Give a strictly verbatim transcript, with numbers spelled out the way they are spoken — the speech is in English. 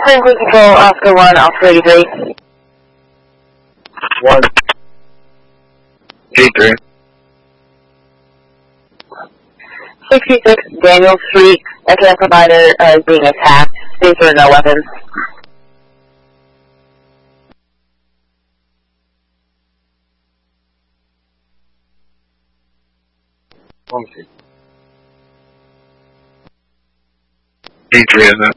Franklin Control, Oscar one, Oscar eighty-three. one. eighty-three. sixty-six Daniel Street, S N provider uh, is being attacked. States there are no weapons. eighty-three is it?